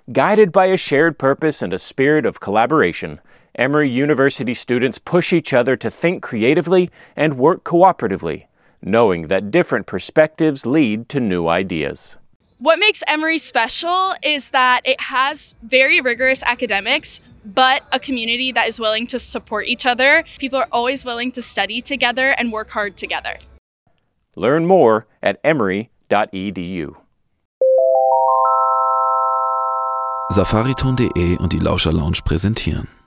Guided by a shared purpose and a spirit of collaboration, Emory University students push each other to think creatively and work cooperatively, knowing that different perspectives lead to new ideas. What makes Emory special is that it has very rigorous academics, but a community that is willing to support each other. People are always willing to study together and work hard together. Learn more at emory.edu. Safariton.de und die Lauscher Lounge präsentieren.